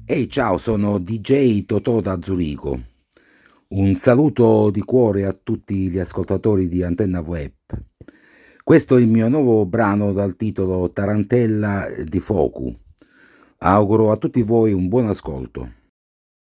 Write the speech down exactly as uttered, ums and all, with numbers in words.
Ehi, ciao, sono D J Totò da Zurigo. Un saluto di cuore a tutti gli ascoltatori di Antenna Web. Questo è il mio nuovo brano dal titolo Tarantella di Focu. Auguro a tutti voi un buon ascolto.